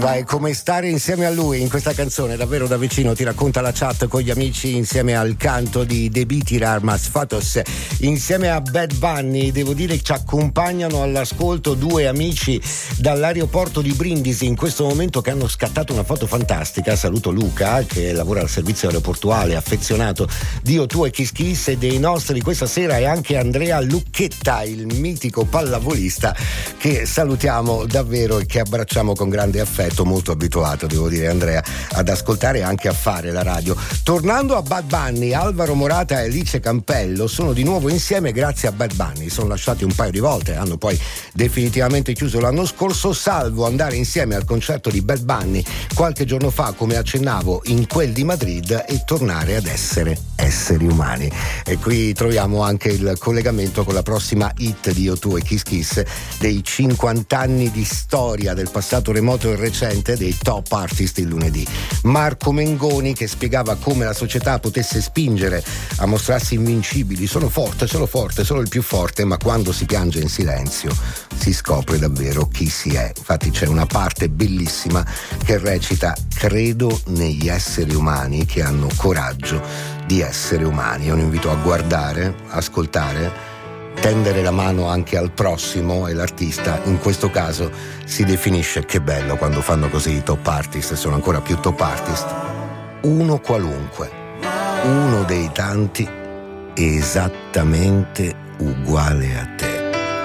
È come stare insieme a lui in questa canzone, davvero da vicino. Ti racconta la chat con gli amici insieme al canto di Debiti Armas Fatos, insieme a Bad Bunny. Devo dire che ci accompagnano all'ascolto due amici dall'aeroporto di Brindisi in questo momento che hanno scattato una foto fantastica. Saluto Luca che lavora al servizio aeroportuale, affezionato di O2 e Kiss Kiss, e dei nostri questa sera è anche Andrea Lucchetta, il mitico pallavolista che salutiamo davvero e che abbracciamo con grande affetto. Molto abituato, devo dire, Andrea, ad ascoltare e anche a fare la radio. Tornando a Bad Bunny, Alvaro Morata e Alice Campello sono di nuovo insieme grazie a Bad Bunny. Sono lasciati un paio di volte, hanno poi definitivamente chiuso l'anno scorso, salvo andare insieme al concerto di Bad Bunny qualche giorno fa, come accennavo, in quel di Madrid, e tornare ad essere esseri umani. E qui troviamo anche il collegamento con la prossima hit di O2 e Kiss Kiss, dei 50 anni di storia del passato remoto e recente dei top artist il lunedì. Marco Mengoni che spiegava come la società potesse spingere a mostrarsi invincibili. Sono forte, sono il più forte, ma quando si piange in silenzio si scopre davvero chi si è. Infatti c'è una parte bellissima che recita: credo negli esseri umani che hanno coraggio di essere umani. È un invito a guardare, ascoltare, tendere la mano anche al prossimo, e l'artista in questo caso si definisce, che bello quando fanno così i top artist, sono ancora più top artist, uno qualunque, uno dei tanti esattamente uguale a te.